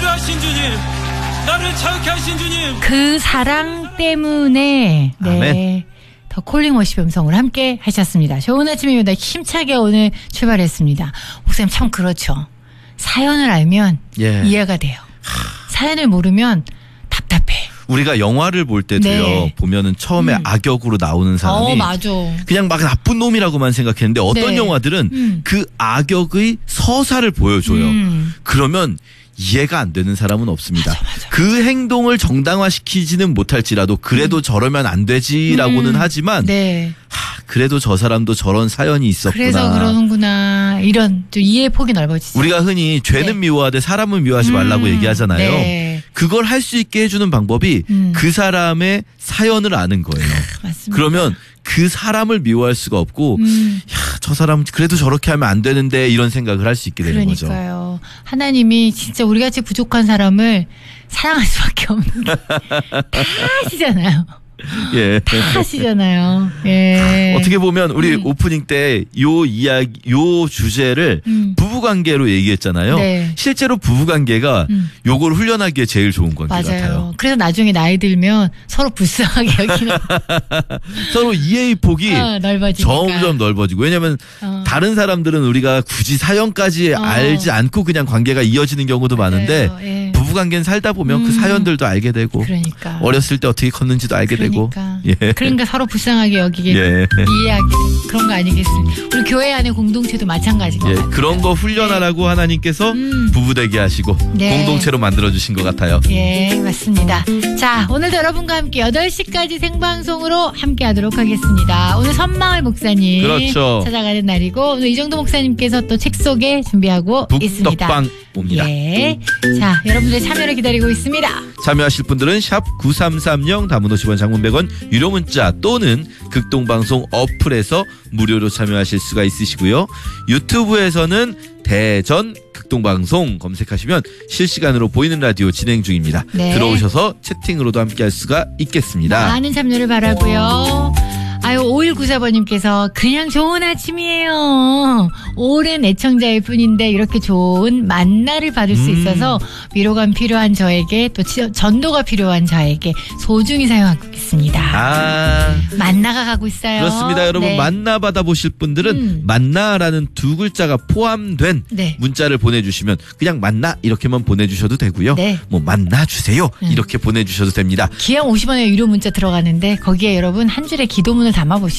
필요하신 주님, 나를 자유케 하신 주님. 그 사랑 때문에 네. 더 콜링 워십 음성을 함께 하셨습니다. 좋은 아침입니다. 힘차게 오늘 출발했습니다. 목사님 참 그렇죠. 사연을 알면 이해가 돼요. 사연을 모르면 답답해. 우리가 영화를 볼 때도요. 보면은 처음에 악역으로 나오는 사람이 맞아. 그냥 막 나쁜 놈이라고만 생각했는데 어떤 영화들은 그 악역의 서사를 보여줘요. 그러면 이해가 안 되는 사람은 없습니다. 맞아. 그 행동을 정당화시키지는 못할지라도 그래도 저러면 안 되지라고는 하지만 그래도 저 사람도 저런 사연이 있었구나. 그래서 그러는구나. 이런 좀 이해의 폭이 넓어지죠. 우리가 흔히 죄는 미워하되 사람은 미워하지 말라고 얘기하잖아요. 그걸 할 수 있게 해주는 방법이 그 사람의 사연을 아는 거예요. 맞습니다. 그러면 그 사람을 미워할 수가 없고 저 사람 그래도 저렇게 하면 안 되는데 이런 생각을 할 수 있게 되는 거죠. 그러니까요. 하나님이 진짜 우리같이 부족한 사람을 사랑할 수밖에 없는 게 다 하시잖아요. 다 하시잖아요. 어떻게 보면 우리 오프닝 때 요 주제를 부부관계로 얘기했잖아요. 실제로 부부관계가 요걸 훈련하기에 제일 좋은 관계 같아요. 그래서 나중에 나이 들면 서로 불쌍하게 여기는 서로 이해의 폭이 점점 넓어지고. 왜냐하면 다른 사람들은 우리가 굳이 사연까지 알지 않고 그냥 관계가 이어지는 경우도 많은데 부부관계는 살다 보면 그 사연들도 알게 되고 어렸을 때 어떻게 컸는지도 알게 되고 그러니까 서로 불쌍하게 여기게 이해하게 그런 거 아니겠습니까? 우리 교회 안에 공동체도 마찬가지인 것 같아요. 그런 거 훈련하라고 하나님께서 부부 되게 하시고 공동체로 만들어주신 것 같아요. 맞습니다. 자, 오늘도 여러분과 함께 8시까지 생방송으로 함께 하도록 하겠습니다. 오늘 선마을 목사님 찾아가는 날이고 오늘 이정도 목사님께서 또 책 소개 준비하고 있습니다. 북떡방 옵니다. 자, 여러분들의 참여를 기다리고 있습니다. 참여하실 분들은 샵 9330 담은 50원 장문 100원 유료 문자 또는 극동방송 어플에서 무료로 참여하실 수가 있으시고요. 유튜브에서는 대전 극동방송 검색하시면 실시간으로 보이는 라디오 진행 중입니다. 들어오셔서 채팅으로도 함께 할 수가 있겠습니다. 많은 참여를 바라고요. 5194번님께서 그냥 좋은 아침이에요. 오랜 애청자일 뿐인데 이렇게 좋은 만나를 받을 수 있어서 위로가 필요한 저에게 또 전도가 필요한 저에게 소중히 사용하고 있습니다. 만나가 가고 있어요. 그렇습니다. 여러분 만나 받아보실 분들은 만나라는 두 글자가 포함된 문자를 보내주시면 그냥 만나 이렇게만 보내주셔도 되고요. 뭐 만나주세요 이렇게 보내주셔도 됩니다. 기왕 50원의 유료 문자 들어가는데 거기에 여러분 한 줄의 기도문을 담아보시죠.